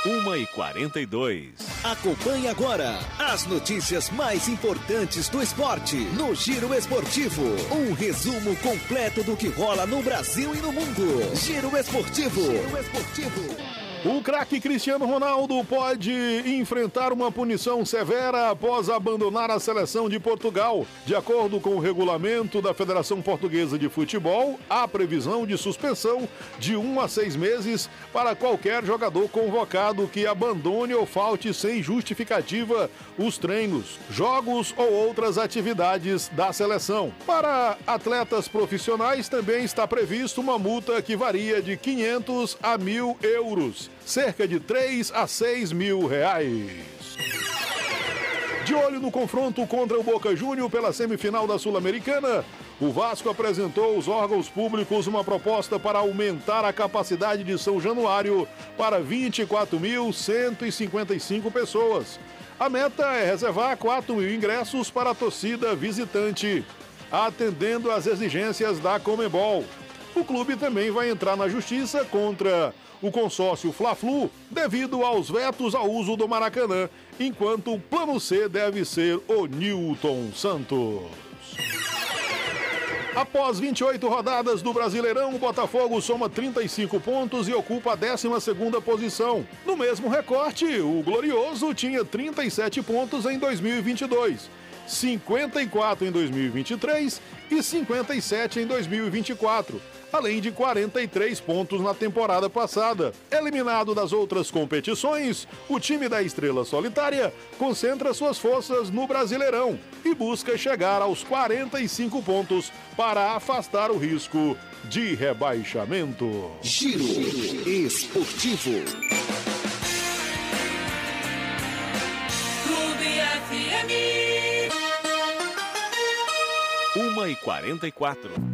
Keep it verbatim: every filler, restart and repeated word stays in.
uma e quarenta e dois. Acompanhe agora as notícias mais importantes do esporte no Giro Esportivo. Um resumo completo do que rola no Brasil e no mundo. Giro Esportivo. Giro Esportivo. O craque Cristiano Ronaldo pode enfrentar uma punição severa após abandonar a seleção de Portugal. De acordo com o regulamento da Federação Portuguesa de Futebol, há previsão de suspensão de um a seis meses para qualquer jogador convocado que abandone ou falte sem justificativa os treinos, jogos ou outras atividades da seleção. Para atletas profissionais também está previsto uma multa que varia de quinhentos a mil euros. Cerca de três a seis mil reais. De olho no confronto contra o Boca Júnior pela semifinal da Sul-Americana, o Vasco apresentou aos órgãos públicos uma proposta para aumentar a capacidade de São Januário para vinte e quatro mil cento e cinquenta e cinco pessoas. A meta é reservar quatro mil ingressos para a torcida visitante, atendendo às exigências da Conmebol. O clube também vai entrar na justiça contra o consórcio Fla-Flu devido aos vetos ao uso do Maracanã, enquanto o plano C deve ser o Newton Santos. Após vinte e oito rodadas do Brasileirão, o Botafogo soma trinta e cinco pontos e ocupa a décima segunda posição. No mesmo recorte, o Glorioso tinha trinta e sete pontos em dois mil e vinte e dois. cinquenta e quatro em dois mil e vinte e três e cinquenta e sete em dois mil e vinte e quatro, além de quarenta e três pontos na temporada passada. Eliminado das outras competições, o time da Estrela Solitária concentra suas forças no Brasileirão e busca chegar aos quarenta e cinco pontos para afastar o risco de rebaixamento. Giro Esportivo. Clube F M. uma e quarenta e quatro.